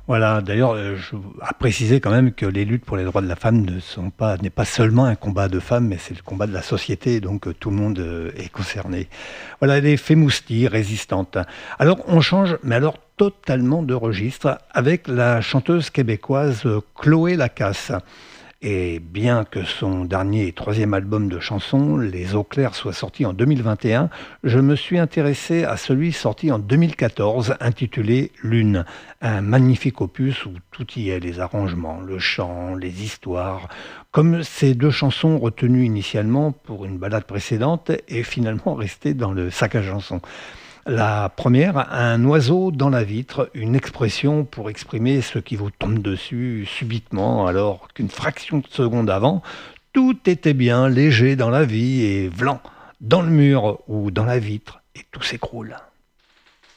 Voilà, d'ailleurs, à préciser quand même que les luttes pour les droits de la femme n'est pas seulement un combat de femmes, mais c'est le combat de la société, donc tout le monde, est concerné. Voilà, les Femousty, résistantes. Alors on change, mais alors totalement de registre, avec la chanteuse québécoise, Chloé Lacasse. Et bien que son dernier et troisième album de chansons, Les Eaux Claires, soit sorti en 2021, je me suis intéressé à celui sorti en 2014, intitulé Lune. Un magnifique opus où tout y est, les arrangements, le chant, les histoires. Comme ces deux chansons retenues initialement pour une balade précédente et finalement restées dans le sac à chansons. La première, un oiseau dans la vitre, une expression pour exprimer ce qui vous tombe dessus subitement, alors qu'une fraction de seconde avant, tout était bien léger dans la vie et vlan, dans le mur ou dans la vitre, et tout s'écroule.